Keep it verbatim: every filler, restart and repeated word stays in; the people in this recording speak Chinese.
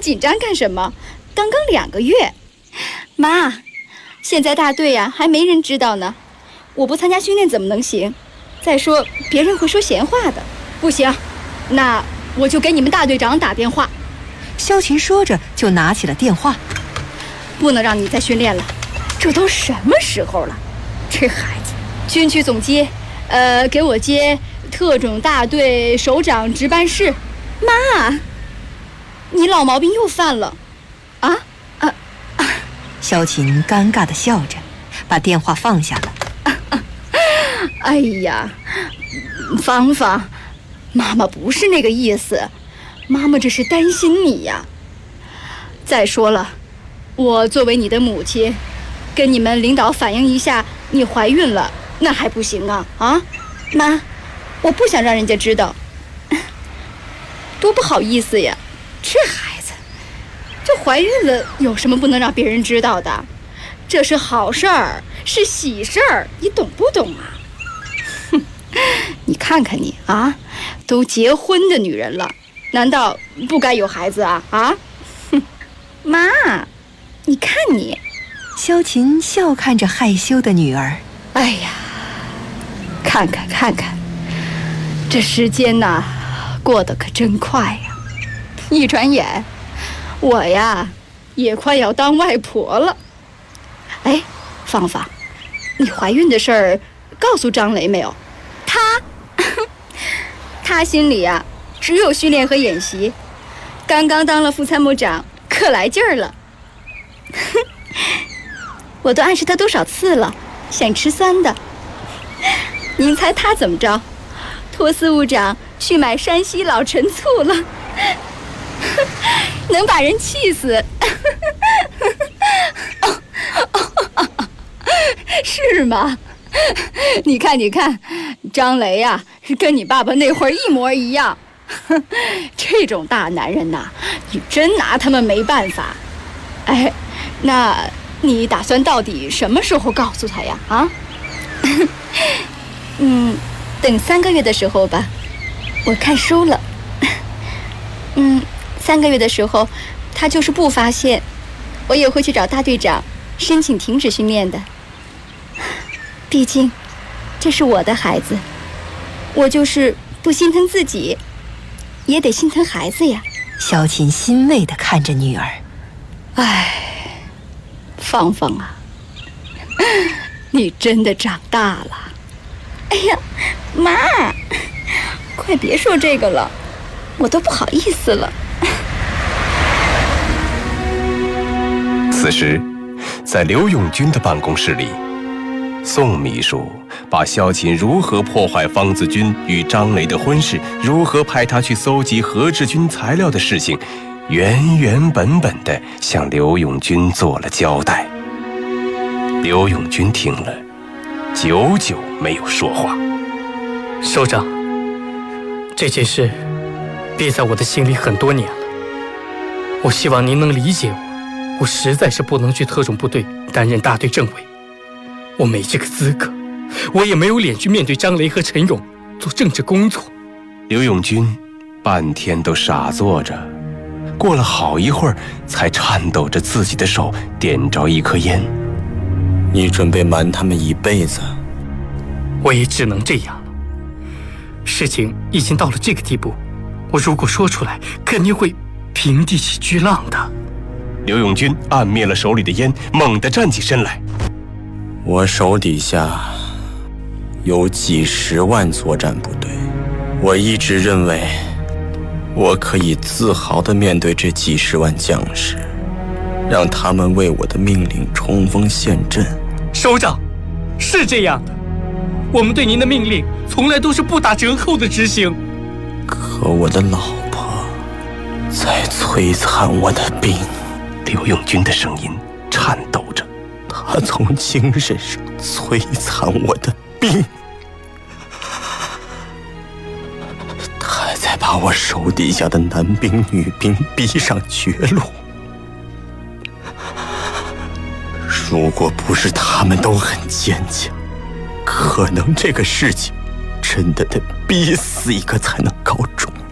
紧张干什么？刚刚两个月。妈，现在大队呀、啊、还没人知道呢，我不参加训练怎么能行？再说别人会说闲话的。不行，那我就给你们大队长打电话。 萧琴说着就拿起了电话。 不能让你再训练了，这都什么时候了？这孩子，军区总机，呃，给我接特种大队首长值班室。妈，你老毛病又犯了，啊啊啊！ 萧琴尴尬地笑着，把电话放下了。啊啊、 哎呀，芳芳，妈妈不是那个意思，妈妈这是担心你呀。再说了，我作为你的母亲，跟你们领导反映一下你怀孕了，那还不行啊？啊，妈，我不想让人家知道，多不好意思呀！这孩子，这怀孕了有什么不能让别人知道的？这是好事儿，是喜事儿，你懂不懂啊？哼，你看看你啊，都结婚的女人了，难道不该有孩子啊？啊，哼，妈，你看你。 萧琴笑看着害羞的女儿。 哎呀，看看看看，这时间呐、啊，过得可真快呀！一转眼，我呀也快要当外婆了。哎，芳芳，你怀孕的事儿告诉张雷没有？他，他心里呀、啊、只有训练和演习，刚刚当了副参谋长，可来劲儿了。我都暗示他多少次了，想吃酸的。您猜他怎么着？托司务长去买山西老陈醋了，能把人气死。是吗？你看你看，张雷呀、啊，跟你爸爸那会儿一模一样。这种大男人呐、啊，你真拿他们没办法。哎，那你打算到底什么时候告诉他呀？啊？嗯，等三个月的时候吧。我看书了。嗯，三个月的时候，他就是不发现，我也会去找大队长申请停止训练的。毕竟，这是我的孩子，我就是不心疼自己，也得心疼孩子呀。 萧琴欣慰地看着女儿。 唉，芳芳啊，你真的长大了。哎呀，妈，快别说这个了，我都不好意思了。 此时，在刘永军的办公室里，宋秘书把萧琴如何破坏方子军与张雷的婚事，如何派他去搜集何志军材料的事情，原原本本地向刘永军做了交代。刘永军听了，久久没有说话。 首长，这件事憋在我的心里很多年了，我希望您能理解我，我实在是不能去特种部队担任大队政委，我没这个资格，我也没有脸去面对张雷和陈勇做政治工作。 刘永军半天都傻坐着，过了好一会儿，才颤抖着自己的手点着一颗烟。 你准备瞒他们一辈子？ 我也只能这样了。事情已经到了这个地步，我如果说出来，肯定会平地起巨浪的。 刘永军按灭了手里的烟，猛地站起身来。 我手底下有几十万作战部队，我一直认为我可以自豪地面对这几十万将士，让他们为我的命令冲锋陷阵。 首长，是这样的，我们对您的命令从来都是不打折扣的执行。 可我的老婆在摧残我的兵。 刘永军的声音颤抖着， 他从精神上摧残我的兵，他还在把我手底下的男兵女兵逼上绝路。如果不是他们都很坚强，可能这个事情真的得逼死一个才能告终。